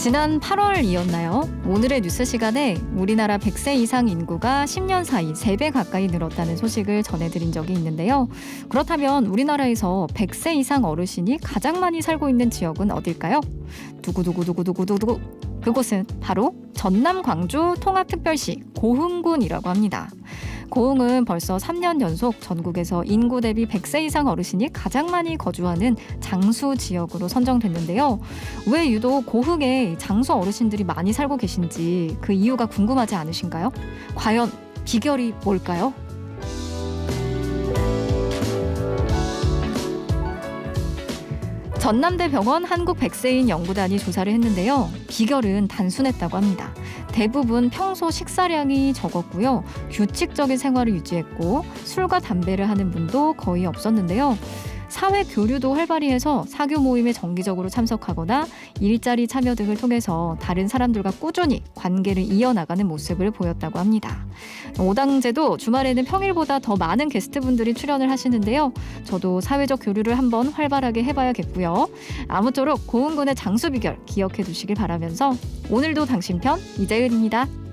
지난 8월이었나요? 오늘의 뉴스 시간에 우리나라 100세 이상 인구가 10년 사이 3배 가까이 늘었다는 소식을 전해드린 적이 있는데요. 그렇다면 우리나라에서 100세 이상 어르신이 가장 많이 살고 있는 지역은 어딜까요? 두구두구두구두구두구. 그곳은 바로 전남 광주 통합특별시 고흥군이라고 합니다. 고흥은 벌써 3년 연속 전국에서 인구 대비 100세 이상 어르신이 가장 많이 거주하는 장수 지역으로 선정됐는데요. 왜 유독 고흥에 장수 어르신들이 많이 살고 계신지 그 이유가 궁금하지 않으신가요? 과연 비결이 뭘까요? 전남대병원 한국 100세인 연구단이 조사를 했는데요. 비결은 단순했다고 합니다. 대부분 평소 식사량이 적었고요. 규칙적인 생활을 유지했고 술과 담배를 하는 분도 거의 없었는데요. 사회 교류도 활발히 해서 사교 모임에 정기적으로 참석하거나 일자리 참여 등을 통해서 다른 사람들과 꾸준히 관계를 이어나가는 모습을 보였다고 합니다. 오당제도 주말에는 평일보다 더 많은 게스트분들이 출연을 하시는데요. 저도 사회적 교류를 한번 활발하게 해봐야겠고요. 아무쪼록 고흥군의 장수 비결 기억해 두시길 바라면서 오늘도 당신 편 이재은입니다.